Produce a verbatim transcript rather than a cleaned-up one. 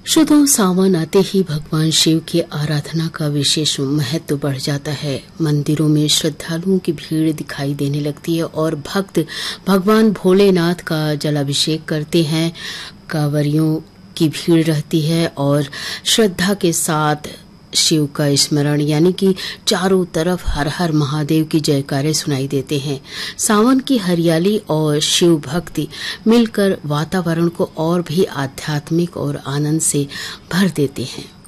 श्रोताओं, सावन आते ही भगवान शिव की आराधना का विशेष महत्व बढ़ जाता है। मंदिरों में श्रद्धालुओं की भीड़ दिखाई देने लगती है और भक्त भगवान भोलेनाथ का जलाभिषेक करते हैं। कांवरियों की भीड़ रहती है और श्रद्धा के साथ शिव का स्मरण यानी कि चारों तरफ हर हर महादेव की जयकारे सुनाई देते हैं। सावन की हरियाली और शिव भक्ति मिलकर वातावरण को और भी आध्यात्मिक और आनंद से भर देते हैं।